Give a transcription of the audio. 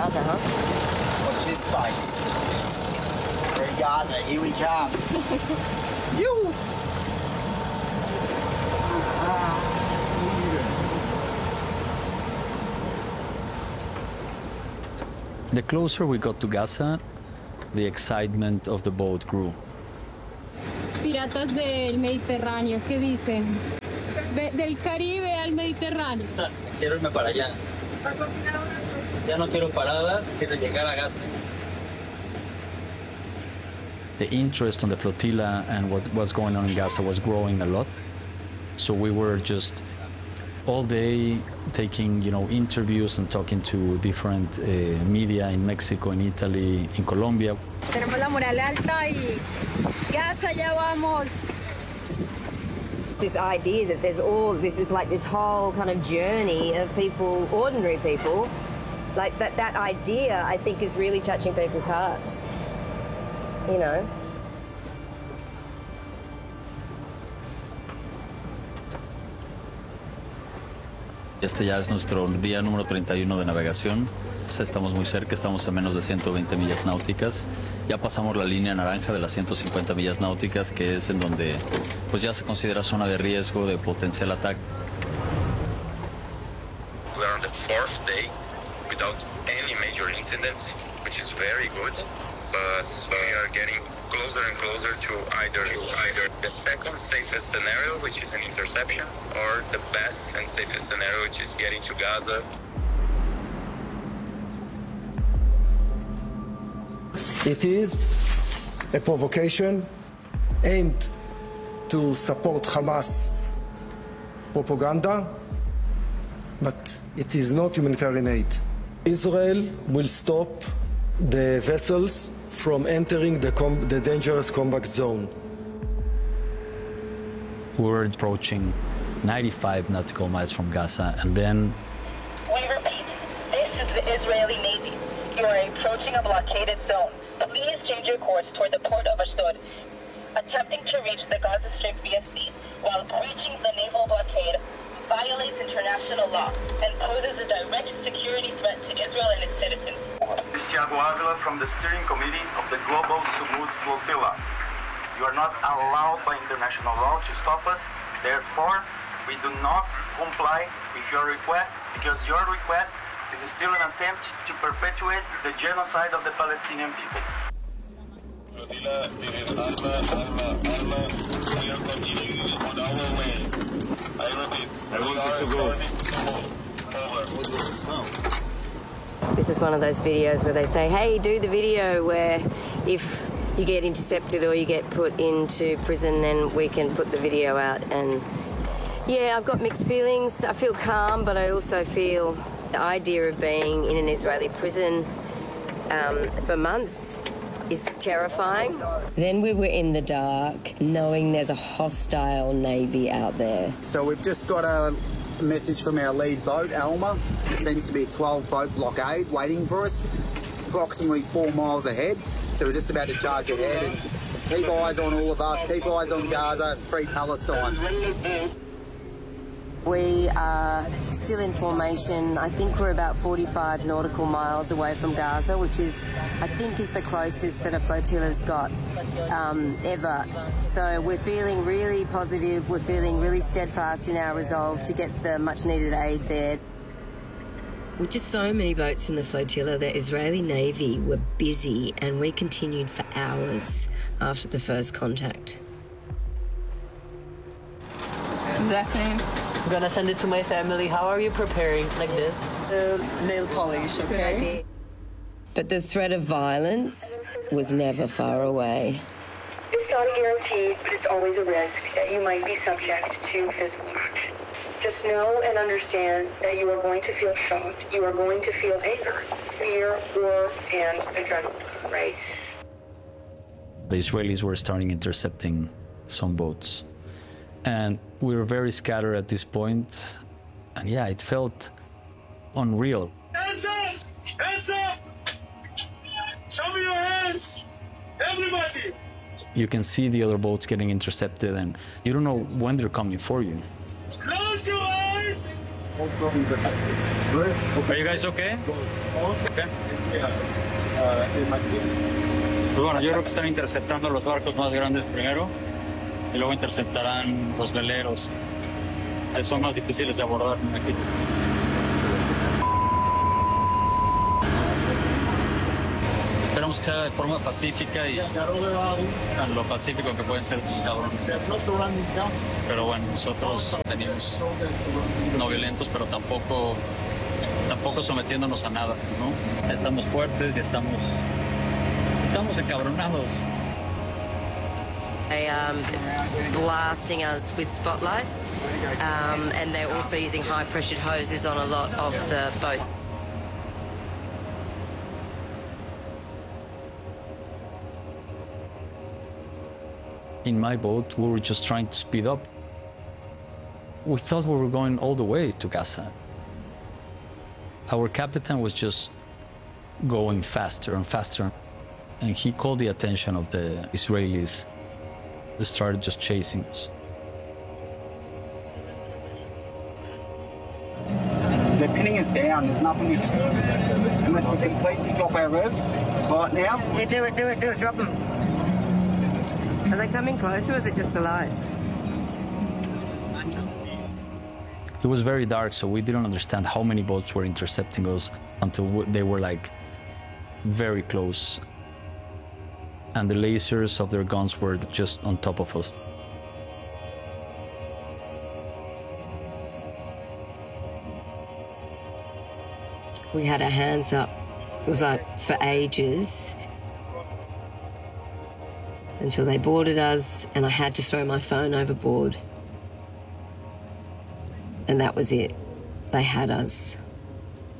Gaza, huh? Watch this space. Free Gaza, here we come. You! The closer we got to Gaza, the excitement of the boat grew. Piratas del Mediterráneo, ¿qué dicen? Del Caribe al Mediterráneo. Quiero irme para allá. Ya no quiero paradas, quiero llegar a Gaza. The interest on the flotilla and what was going on in Gaza was growing a lot. So we were just all day taking, interviews and talking to different media in Mexico, in Italy, in Colombia. Tenemos la moral alta y Gaza ya vamos. This idea that this is like this whole kind of journey of people, ordinary people, like that idea I think is really touching people's hearts, Este ya es nuestro día número 31 de navegación. Estamos muy cerca, estamos a menos de 120 millas náuticas. Ya pasamos la línea naranja de las 150 millas náuticas, que es en donde pues ya se considera zona de riesgo de potencial ataque. We are on the fourth day without any major incidents, which is very good. But we are getting closer and closer to either the second safest scenario, which is an interception, or the best and safest scenario, which is getting to Gaza. It is a provocation aimed to support Hamas propaganda, but it is not humanitarian aid. Israel will stop the vessels from entering the dangerous combat zone. We were approaching 95 nautical miles from Gaza, and then... We repeat, this is the Israeli Navy. You are approaching a blockaded zone. Please change your course toward the port of Ashdod. Attempting to reach the Gaza Strip via sea while breaching the naval blockade violates international law and poses a direct security threat to Israel and its citizens. This is Thiago Avila from the steering committee of the Global Sumud Flotilla. You are not allowed by international law to stop us. Therefore, we do not comply with your request because your request is still an attempt to perpetuate the genocide of the Palestinian people. Flotilla, Alma, we are continuing on our way. I repeat, we are to go. This is one of those videos where they say, hey, do the video where if you get intercepted or you get put into prison, then we can put the video out. And yeah, I've got mixed feelings. I feel calm, but I also feel the idea of being in an Israeli prison for months is terrifying. Then we were in the dark, knowing there's a hostile Navy out there. So we've just got a message from our lead boat, Alma. There seems to be a 12-boat blockade waiting for us, approximately 4 miles ahead. So we're just about to charge ahead and keep eyes on all of us, keep eyes on Gaza, free Palestine. We are still in formation. I think we're about 45 nautical miles away from Gaza, which is, I think, is the closest that a flotilla's got ever. So we're feeling really positive. We're feeling really steadfast in our resolve to get the much-needed aid there. With just so many boats in the flotilla, the Israeli Navy were busy, and we continued for hours after the first contact. What's happening? I'm gonna send it to my family. How are you preparing like this? Nail polish, okay? But the threat of violence was never far away. It's not a guarantee, but it's always a risk that you might be subject to physical action. Just know and understand that you are going to feel shocked. You are going to feel anger, fear, war, and adrenaline, right? The Israelis were starting intercepting some boats. And we were very scattered at this point. And yeah, it felt unreal. Hands up! Hands up! Show me your hands! Everybody! You can see the other boats getting intercepted, and you don't know when they're coming for you. Close your eyes Are you guys okay? Okay. Pues bueno, yo creo que están interceptando los barcos más grandes primero y luego interceptarán los veleros, que son más difíciles de abordar aquí. Esperamos que sea de forma pacífica y en lo pacífico que pueden ser estos cabrones. Pero bueno, nosotros venimos no violentos, pero tampoco sometiéndonos a nada, ¿no? Estamos fuertes y estamos encabronados. They are blasting us with spotlights, and they're also using high-pressured hoses on a lot of the boats. In my boat, we were just trying to speed up. We thought we were going all the way to Gaza. Our captain was just going faster and faster, and he called the attention of the Israelis. They started just chasing us. They're pinning us down. There's nothing we can do unless we completely drop our revs right now. Yeah, do it, drop them. Are they coming closer, or is it just the lights? It was very dark, so we didn't understand how many boats were intercepting us until they were like very close. And the lasers of their guns were just on top of us. We had our hands up. It was like for ages until they boarded us, and I had to throw my phone overboard. And that was it. They had us.